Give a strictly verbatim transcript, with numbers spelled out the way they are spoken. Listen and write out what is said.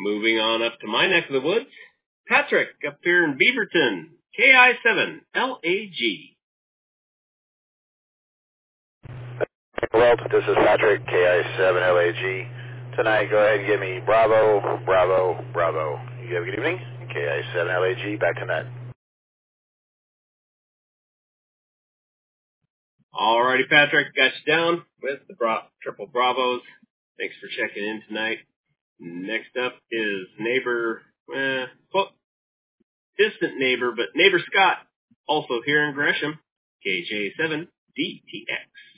Moving on up to my neck of the woods, Patrick up here in Beaverton, K I seven L A G. Well, this is Patrick, K I seven L A G. Tonight, go ahead and give me Bravo, Bravo, Bravo. You have a good evening. K I seven L A G, back to net. Alrighty, Patrick, got you down with the bra- triple Bravos. Thanks for checking in tonight. Next up is neighbor, eh, well, distant neighbor, but neighbor Scott, also here in Gresham, K J seven D T X.